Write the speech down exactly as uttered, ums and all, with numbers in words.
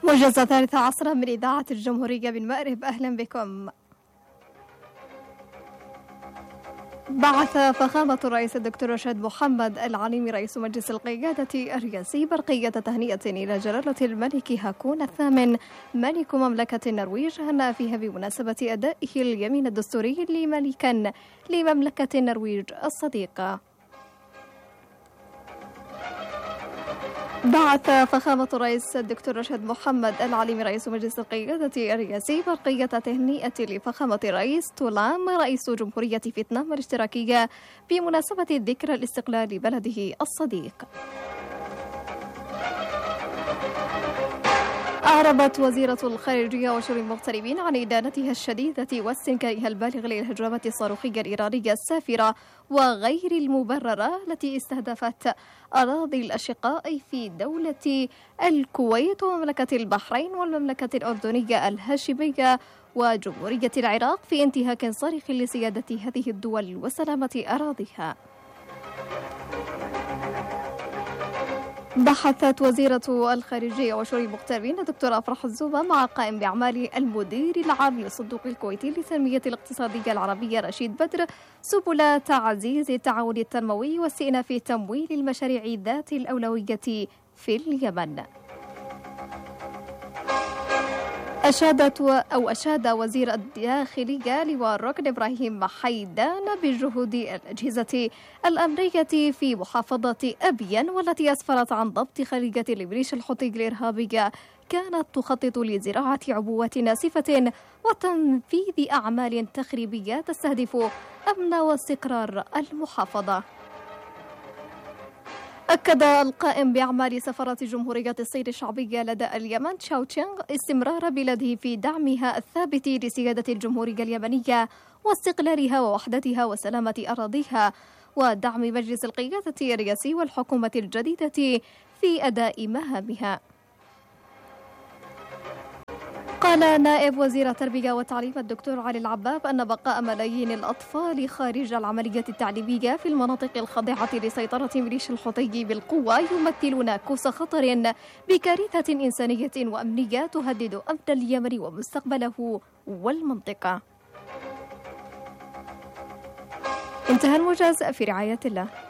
موجز ثالث عصرا من إذاعة الجمهورية من مأرب، أهلا بكم. بعث فخامة الرئيس الدكتور رشاد محمد العليمي رئيس مجلس القيادة الرئاسي برقية تهنئة إلى جلالة الملك هاكون الثامن ملك مملكة النرويج، هنأ فيها بمناسبة أدائه اليمين الدستوري لملكا لمملكة النرويج الصديقة. بعث فخامة الرئيس الدكتور رشاد محمد العليمي رئيس مجلس القيادة الرئاسي برقية تهنئة لفخامة الرئيس تولام رئيس جمهورية فيتنام الاشتراكية بمناسبة ذكرى الاستقلال بلده الصديق. أعربت وزيرة الخارجية وشؤون المغتربين عن إدانتها الشديدة واستنكارها البالغ للهجمات الصاروخية الإيرانية السافرة وغير المبررة التي استهدفت أراضي الأشقاء في دولة الكويت ومملكة البحرين والمملكة الأردنية الهاشمية وجمهورية العراق في انتهاك صارخ لسيادة هذه الدول وسلامة أراضيها. بحثت وزيرة الخارجية وشؤون المغتربين الدكتورة أفراح الزوبة مع قائم بأعمال المدير العام للصندوق الكويتي للتنمية الاقتصادية العربية رشيد بدر سبل تعزيز التعاون التنموي واستئناف تمويل المشاريع ذات الأولوية في اليمن. أشادت و... أو أشاد وزير الداخلية لواء الركن إبراهيم حيدان بجهود الأجهزة الأمنية في محافظة أبين والتي أسفرت عن ضبط خلية الإبريش الحوثي الإرهابية كانت تخطط لزراعة عبوات ناسفة وتنفيذ أعمال تخريبية تستهدف أمن واستقرار المحافظة. أكد القائم بأعمال سفارة جمهورية الصين الشعبية لدى اليمن تشاو تشينغ استمرار بلاده في دعمها الثابت لسيادة الجمهورية اليمنية واستقلالها ووحدتها وسلامة أراضيها ودعم مجلس القيادة الرئاسي والحكومة الجديدة في أداء مهامها. قال نائب وزير التربية والتعليم الدكتور علي العباب أن بقاء ملايين الأطفال خارج العملية التعليمية في المناطق الخاضعة لسيطرة ميليشيا الحوثي بالقوة يمثلون ناقوس خطر بكارثة إنسانية وأمنية تهدد أمن اليمن ومستقبله والمنطقة. انتهى الموجز في رعاية الله.